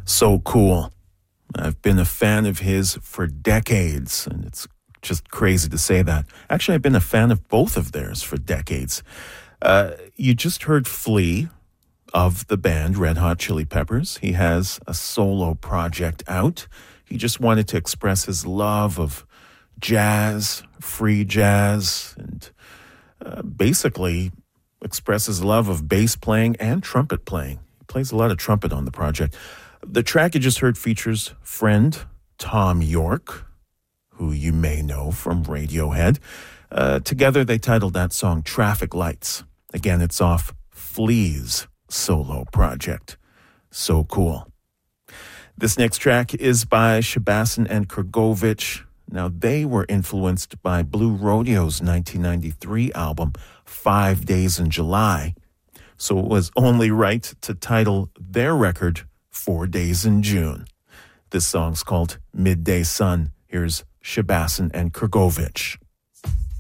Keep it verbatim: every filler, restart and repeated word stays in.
So cool. I've been a fan of his for decades, and it's just crazy to say that. Actually, I've been a fan of both of theirs for decades. Uh, you just heard Flea of the band Red Hot Chili Peppers. He has a solo project out. He just wanted to express his love of jazz, free jazz, and uh, basically express his love of bass playing and trumpet playing. He plays a lot of trumpet on the project. The track you just heard features friend Tom York, who you may know from Radiohead. Uh, together, they titled that song Traffic Lights. Again, it's off Flea's solo project. So cool. This next track is by Shabasin and Kurgovich. Now, they were influenced by Blue Rodeo's nineteen ninety-three album, Five Days in July. So it was only right to title their record Four Days in June. This song's called Midday Sun. Here's Shabasin and Kurgovich.